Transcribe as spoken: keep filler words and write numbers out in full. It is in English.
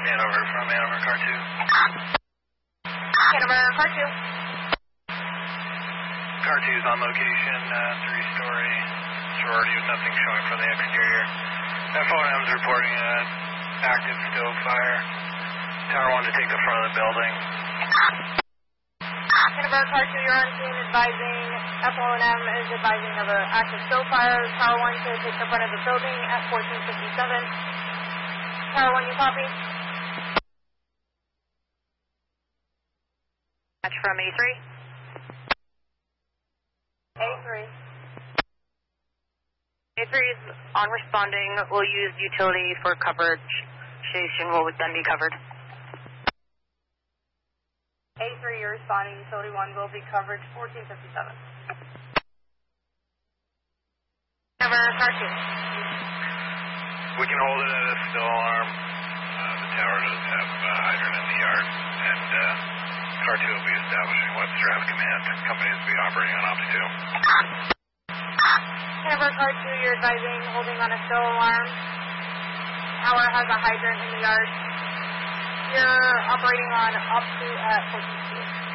Hanover from Hanover, car two. Hanover, car two. Car two is on location, uh, three-story sorority with nothing showing from the exterior. F O M is reporting an active stove fire. Tower one to take the front of the building. Hanover, car two, you're on scene advising, F O M is advising of an active stove fire. Tower one to take the front of the building at fourteen fifty-seven. Tower one, you copy? Match from A three. A three. A three is on responding. We'll use utility for coverage. Station will then be covered. A three, you're responding. Utility one will be coverage fourteen fifty-seven. Hanover, car two. We can hold it at a still alarm. Uh, the tower does have a hydrant in the yard, and uh, car two will be establishing Webster Ave command. Company will be operating on Ops two. Hanover, car two, you're advising holding on a still alarm. Tower has a hydrant in the yard. You're operating on Ops two at fourteen two.